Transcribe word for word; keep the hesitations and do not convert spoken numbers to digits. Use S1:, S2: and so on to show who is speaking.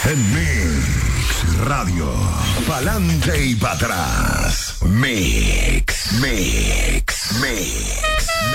S1: En Mix Radio. Pa'lante y para atrás. Mix, mix, mix, mix.